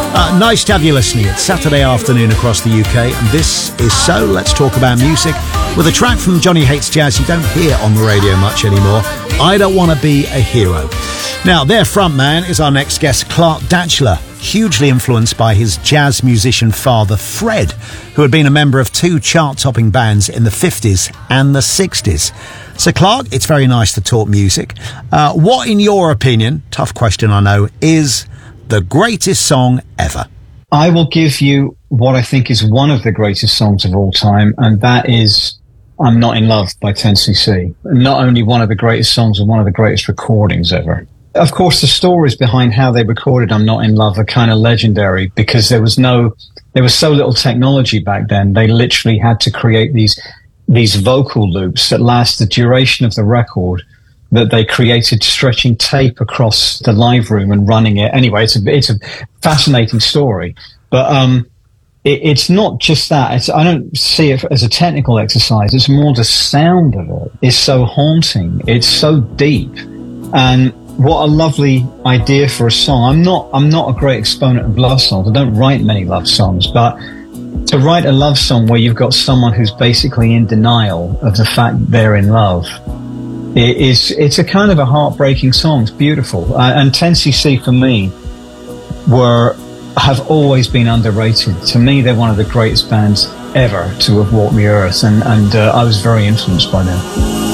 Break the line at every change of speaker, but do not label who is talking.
Nice to have you listening. It's Saturday afternoon across the UK, and this is So Let's Talk About Music with a track from Johnny Hates Jazz you don't hear on the radio much anymore. I Don't Want to Be a Hero. Now, their frontman is our next guest, Clark Datchler, hugely influenced by his jazz musician father, Fred, who had been a member of two chart-topping bands in the 50s and the 60s. So, Clark, it's very nice to talk music. What, in your opinion, tough question I know, is the greatest song ever?
I will give you what I think is one of the greatest songs of all time, and that is I'm Not in Love by 10cc. Not only one of the greatest songs and one of the greatest recordings ever. Of course, the stories behind how they recorded I'm Not in Love are kind of legendary because there was so little technology back then. They literally had to create these vocal loops that last the duration of the record, that they created stretching tape across the live room and running it. Anyway, it's a fascinating story, but it's not just that. I don't see it as a technical exercise. It's more the sound of it is so haunting. It's so deep, and what a lovely idea for a song. I'm not a great exponent of love songs. I don't write many love songs, but to write a love song where you've got someone who's basically in denial of the fact that they're in love, it's a kind of a heartbreaking song. It's beautiful. And 10cc for me have always been underrated. To me, they're one of the greatest bands ever to have walked the earth, and I was very influenced by them.